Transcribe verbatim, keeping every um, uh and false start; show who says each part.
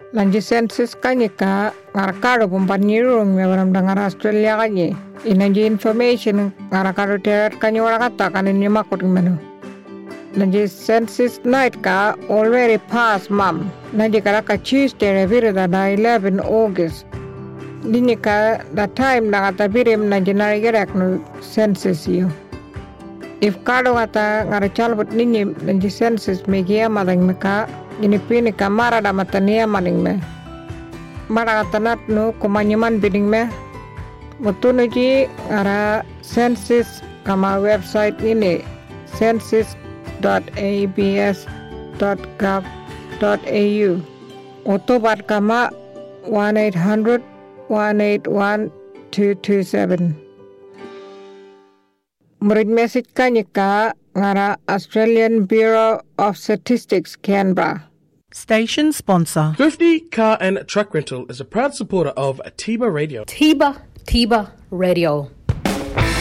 Speaker 1: Lanji census kanyika ngarakado pumpanirung mewaram dangar Australia kanye. Inanji information ngarakado teret kanye warakata kanini makut menu. Lanji census night ka already past mom. Lanji karaka Tuesday reviri da eleven August. Dini ka the time nangata birim nanji narigerek no census yo. If kado kata ngarachalbut nini lanji census megia madang meka ini pini ka mara da matania maning me. Mara katanat no kumanyaman bidding me. Mutunu ji ara census kama website ini census dot a b s dot gov dot a u. Otobat kama one eight hundred one eight one two two seven. Murid message kanyika ngara Australian Bureau of Statistics Canberra.
Speaker 2: Station sponsor.
Speaker 3: Thrifty Car and Truck Rental is a proud supporter of Tiba Radio.
Speaker 4: Tiba, Tiba Radio.